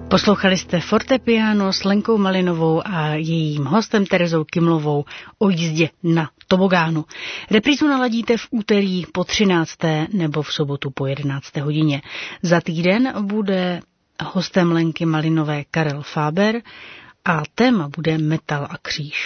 Poslouchali jste fortepiano s Lenkou Malinovou a jejím hostem Terezou Kymlovou o jízdě na tobogánu. Reprízu naladíte v úterý po 13. nebo v sobotu po 11. hodině. Za týden bude hostem Lenky Malinové Karel Fáber a téma bude metal a kříž.